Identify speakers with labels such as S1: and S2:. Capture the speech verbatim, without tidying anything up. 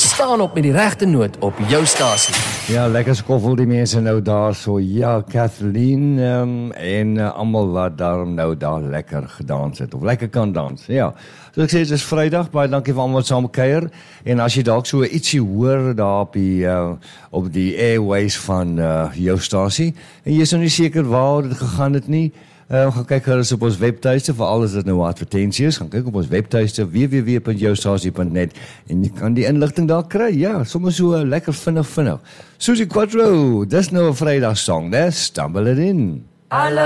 S1: staan op met die regte noot op jou stasie.
S2: Ja, lekker skoffel die mense nou daar so. Ja, Kathleen um, en uh, almal wat daarom nou daar lekker gedans het, of lekker kan dans. Ja, so ek sê, het is Vrydag, baie dankie vir almal wat saam kuier. En as jy dalk so ietsie hoor daar op die, uh, op die airways van uh, jou stasie, en jy is nou nie seker waar dit gegaan het nie, Uh, gaan kyk gerus op ons webtuiste, vir alles dit nou advertensies, gaan kyk op ons webtuiste w w w punt jou stasie punt net en jy kan die inligting daar kry, ja, sommer so uh, lekker vinnig vinnig. Susie Quattro, dis nou 'n Vrydag song, né? Stumble it in.